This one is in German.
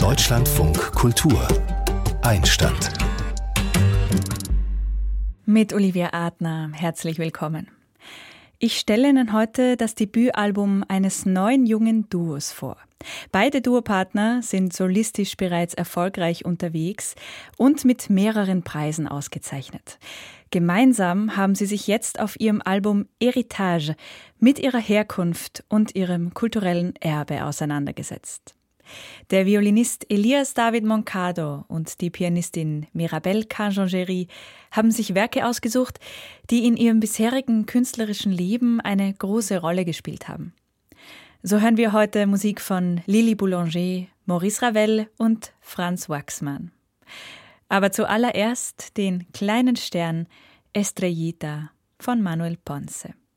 Deutschlandfunk Kultur Einstand. Mit Olivia Adner, herzlich willkommen. Ich stelle Ihnen heute das Debütalbum eines neuen jungen Duos vor. Beide Duopartner sind solistisch bereits erfolgreich unterwegs und mit mehreren Preisen ausgezeichnet. Gemeinsam haben sie sich jetzt auf ihrem Album Héritage mit ihrer Herkunft und ihrem kulturellen Erbe auseinandergesetzt. Der Violinist Elias David Moncado und die Pianistin Mirabelle Cajongeri haben sich Werke ausgesucht, die in ihrem bisherigen künstlerischen Leben eine große Rolle gespielt haben. So hören wir heute Musik von Lily Boulanger, Maurice Ravel und Franz Waxman. Aber zuallererst den kleinen Stern Estrellita von Manuel Ponce.